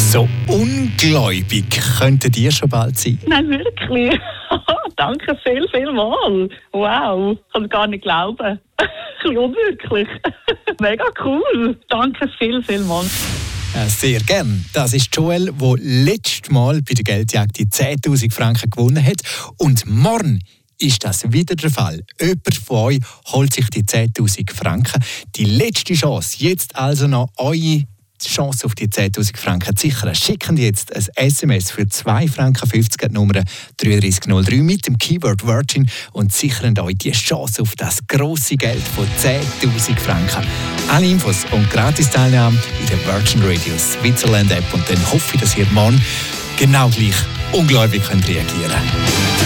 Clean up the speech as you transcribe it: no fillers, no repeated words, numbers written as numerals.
So ungläubig könnten die schon bald sein. Nein, wirklich. Danke vielmals. Wow, ich kann es gar nicht glauben. Ein bisschen unwirklich. Mega cool. Danke vielmals. Sehr gern. Das ist Joel, der letztes Mal bei der Geldjagd die 10'000 Franken gewonnen hat. Und morgen ist das wieder der Fall. Jemand von euch holt sich die 10'000 Franken. Die letzte Chance, jetzt also noch eure Chance auf die 10'000 Franken zu sichern. Schicken jetzt ein SMS für 2,50 Franken an die Nummer 3303 mit dem Keyword Virgin und sichern euch die Chance auf das grosse Geld von 10'000 Franken. Alle Infos und Gratis-Teilnahme in der Virgin Radio Switzerland App und dann hoffe ich, dass ihr morgen genau gleich ungläubig reagieren könnt.